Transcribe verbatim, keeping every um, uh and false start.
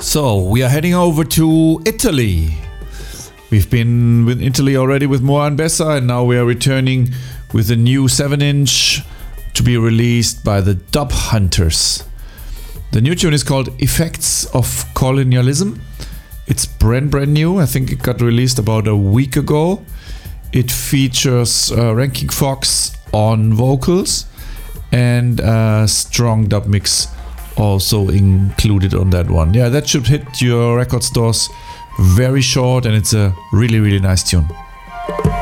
So we are heading over to Italy. We've been with Italy already with Moa and Bessa, and now we are returning with a new seven inch to be released by the Dub Hunters. The new tune is called Effects of Colonialism. It's brand brand new. I think it got released about a week ago. It features uh, Ranking Fox on vocals and a strong dub mix also included on that one. Yeah, that should hit your record stores very short, and it's a really really nice tune.